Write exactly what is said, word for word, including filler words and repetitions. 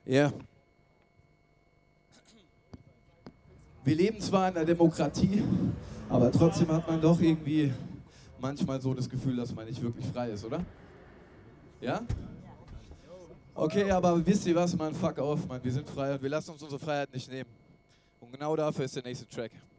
Ja. Wir leben zwar in einer Demokratie, aber trotzdem hat man doch irgendwie manchmal so das Gefühl, dass man nicht wirklich frei ist, oder? Ja? Okay, aber wisst ihr was, man, fuck auf, man, wir sind frei und wir lassen uns unsere Freiheit nicht nehmen. Und genau dafür ist der nächste Track.